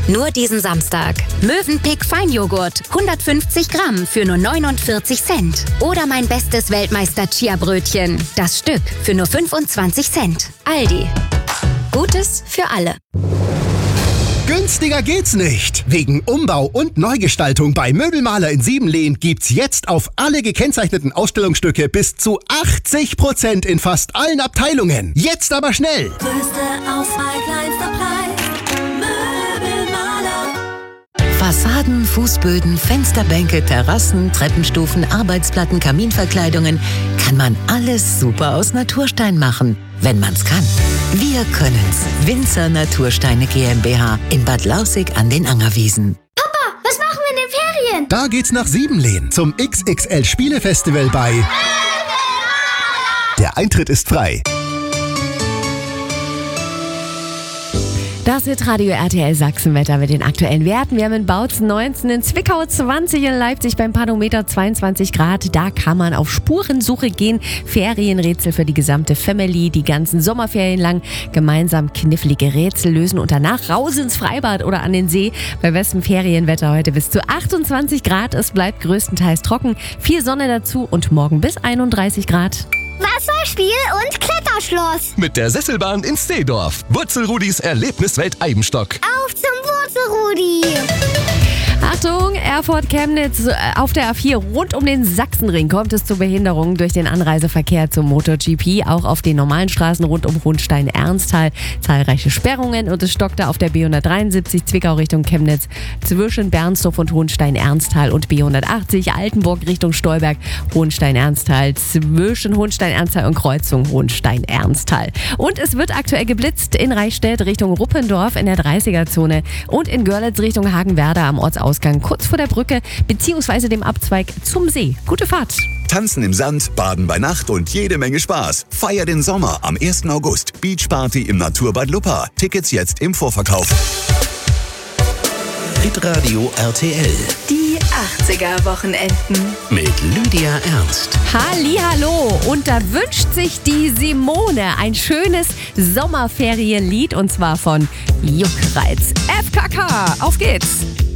Nur diesen Samstag. Mövenpick Feinjoghurt, 150 Gramm für nur 49 Cent. Oder mein bestes Weltmeister-Chia-Brötchen. Das Stück für nur 25 Cent. Aldi. Gutes für alle. Günstiger geht's nicht. Wegen Umbau und Neugestaltung bei Möbelmaler in Siebenlehn gibt's jetzt auf alle gekennzeichneten Ausstellungsstücke bis zu 80% in fast allen Abteilungen. Jetzt aber schnell! Größte Auswahl, kleinster Preis. Möbelmaler. Fassaden, Fußböden, Fensterbänke, Terrassen, Treppenstufen, Arbeitsplatten, Kaminverkleidungen. Kann man alles super aus Naturstein machen, wenn man's kann. Wir können's. Winzer Natursteine GmbH in Bad Lausick an den Angerwiesen. Papa, was machen wir in den Ferien? Da geht's nach Siebenlehn zum XXL Spielefestival bei... Der Eintritt ist frei. Das wird Radio RTL Sachsenwetter mit den aktuellen Werten. Wir haben in Bautzen 19, in Zwickau 20, in Leipzig beim Panometer 22 Grad. Da kann man auf Spurensuche gehen. Ferienrätsel für die gesamte Family, die ganzen Sommerferien lang. Gemeinsam knifflige Rätsel lösen und danach raus ins Freibad oder an den See. Bei bestem Ferienwetter heute bis zu 28 Grad. Es bleibt größtenteils trocken. Viel Sonne dazu und morgen bis 31 Grad. Wasserspiel und Kletterschloss. Mit der Sesselbahn in Steedorf. Wurzelrudis Erlebniswelt Eibenstock. Auf zum Wurzelrudi. Achtung, Erfurt-Chemnitz auf der A4 rund um den Sachsenring kommt es zu Behinderungen durch den Anreiseverkehr zum MotoGP. Auch auf den normalen Straßen rund um Hohenstein-Ernsthal zahlreiche Sperrungen und es stockte auf der B173 Zwickau Richtung Chemnitz zwischen Bernsdorf und Hohenstein-Ernsthal und B180 Altenburg Richtung Stolberg, Hohenstein-Ernsthal zwischen Hohenstein-Ernsthal und Kreuzung Hohenstein-Ernsthal. Und es wird aktuell geblitzt in Reichstätt Richtung Ruppendorf in der 30er-Zone und in Görlitz Richtung Hagenwerder am Ortsausgang kurz vor der Brücke bzw. dem Abzweig zum See. Gute Fahrt! Tanzen im Sand, Baden bei Nacht und jede Menge Spaß. Feier den Sommer am 1. August. Beachparty im Naturbad Luppa. Tickets jetzt im Vorverkauf. Hitradio RTL. Die 80er-Wochenenden. Mit Lydia Ernst. Hallihallo! Und da wünscht sich die Simone ein schönes Sommerferienlied und zwar von Juckreiz. FKK, auf geht's!